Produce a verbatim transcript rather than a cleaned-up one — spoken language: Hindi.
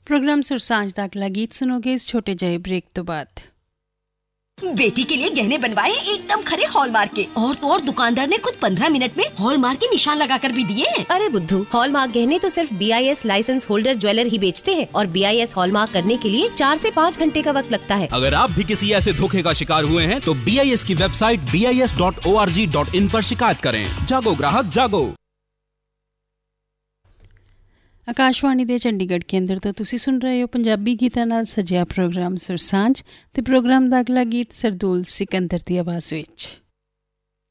प्रोग्राम सुरसांझ दा अगला गीत सुनोगे इस छोटे जय ब्रेक तो बाद। बेटी के लिए गहने बनवाए एकदम खरे हॉलमार्क के, और तो और दुकानदार ने खुद पंद्रह मिनट में हॉलमार्क के निशान लगाकर भी दिए। अरे बुद्धू, हॉलमार्क गहने तो सिर्फ B I S licence holder jeweller ही बेचते हैं और बी आई एस हॉलमार्क करने के लिए चार से पाँच घंटे का वक्त लगता है। अगर आप भी किसी ऐसे धोखे का शिकार हुए हैं तो बी आई एस की website B I S dot O R G dot in पर शिकायत करें। जागो ग्राहक जागो। आकाशवाणी ਦੇ ਚੰਡੀਗੜ੍ਹ ਕੇਂਦਰ ਤੋਂ ਤੁਸੀਂ ਸੁਣ ਰਹੇ ਹੋ ਪੰਜਾਬੀ ਗੀਤਾਂ ਨਾਲ ਸਜਿਆ ਪ੍ਰੋਗਰਾਮ ਸੁਰਸਾਂਝ ਤੇ ਪ੍ਰੋਗਰਾਮ ਦਾ ਅਗਲਾ ਗੀਤ ਸਰਦੂਲ ਸਿਕੰਦਰ ਦੀ ਆਵਾਜ਼ ਵਿੱਚ।